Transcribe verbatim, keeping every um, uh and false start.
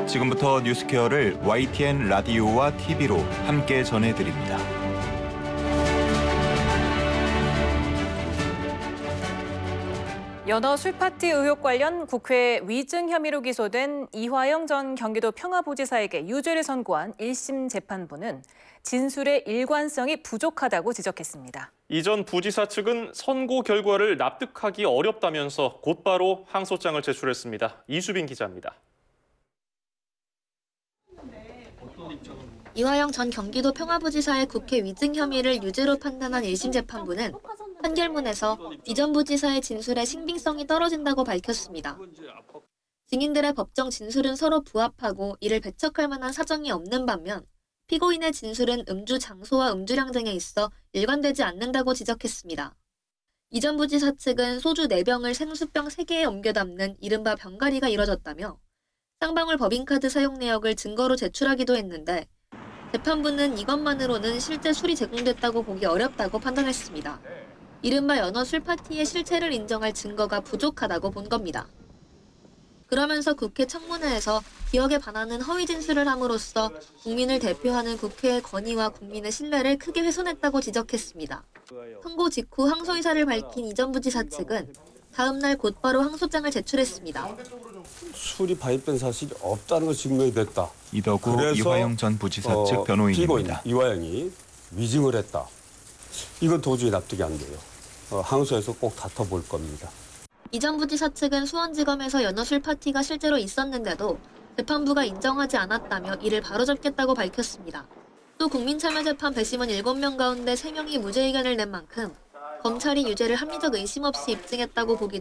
지금부터 뉴스케어를 와이티엔 라디오와 티비로 함께 전해드립니다. 연어 술파티 의혹 관련 국회 위증 혐의로 기소된 이화영 전 경기도 평화부지사에게 유죄를 선고한 일 심 재판부는 진술의 일관성이 부족하다고 지적했습니다. 이 전 부지사 측은 선고 결과를 납득하기 어렵다면서 곧바로 항소장을 제출했습니다. 이수빈 기자입니다. 이화영 전 경기도 평화부지사의 국회 위증 혐의를 유죄로 판단한 일 심 재판부는 판결문에서 이 전 부지사의 진술의 신빙성이 떨어진다고 밝혔습니다. 증인들의 법정 진술은 서로 부합하고 이를 배척할 만한 사정이 없는 반면 피고인의 진술은 음주 장소와 음주량 등에 있어 일관되지 않는다고 지적했습니다. 이 전 부지사 측은 소주 네 병을 생수병 세 개에 옮겨 담는 이른바 병가리가 이뤄졌다며 쌍방울 법인카드 사용 내역을 증거로 제출하기도 했는데 재판부는 이것만으로는 실제 술이 제공됐다고 보기 어렵다고 판단했습니다. 이른바 연어 술파티의 실체를 인정할 증거가 부족하다고 본 겁니다. 그러면서 국회 청문회에서 기억에 반하는 허위 진술을 함으로써 국민을 대표하는 국회의 권위와 국민의 신뢰를 크게 훼손했다고 지적했습니다. 선고 직후 항소 의사를 밝힌 이 전 부지사 측은 다음 날 곧바로 항소장을 제출했습니다. 술이 발입된 사실이 없다는 걸 증명이 됐다. 이덕우 이화영 전 부지사 어, 측 변호인입니다. 피고인 이화영이 위증을 했다. 이건 도저히 납득이 안 돼요. 어, 항소에서 꼭 다퉈볼 겁니다. 이 전 부지사 측은 수원지검에서 연어 술파티가 실제로 있었는데도 재판부가 인정하지 않았다며 이를 바로잡겠다고 밝혔습니다. 또 국민참여재판 배심원 일곱 명 가운데 세 명이 무죄 의견을 낸 만큼 검찰이 유죄를 합리적 의심 없이 입증했다고 보기